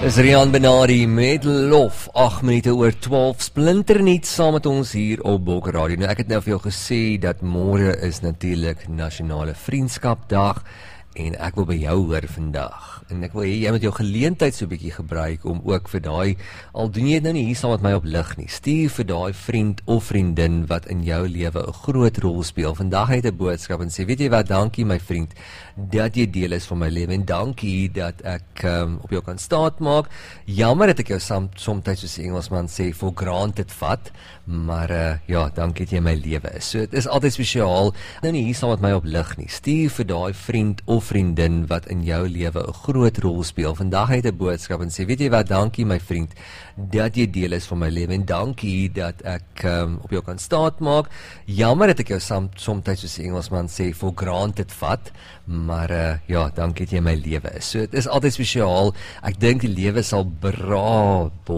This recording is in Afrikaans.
Is Rian Benari met Lof, 8 minute oor 12, splinternuut saam met ons hier op Bok Radio. Nou, ek het nou vir jou gesê dat môre is natuurlik Nasionale Vriendskapdag en ek wil by jou hoor vandag. En ek wil hê jy moet jou geleentheid so 'n bietjie gebruik om ook vir daai, al doen jy dit nou nie hier saam met my op lig nie, stuur vir daai vriend of vriendin wat in jou lewe 'n groot rol speel. Vandag het 'n boodskap en sê, weet jy wat, dankie my vriend, dat jy deel is van my lewe en dankie dat ek op jou kan staatmaak. Jammer dat ek jou soms soos die Engelsman sê, for granted vat, maar ja, dankie dat jy my lewe is. So, dit is altyd spesiaal, nou nie hier saam met my op lig nie, stuur vir daai vriend of vriendin wat in jou lewe 'n groot rol speel. Vandag het 'n boodskap en sê, weet jy wat, dankie my vriend, dat jy deel is van my lewe en dankie dat ek op jou kan staatmaak. Jammer dat ek jou soms soos die Engelsman sê, for granted vat, maar ja, dankie dat jy my lewe is. So, dit is altyd spesiaal. Ek dink die lewe sal braaf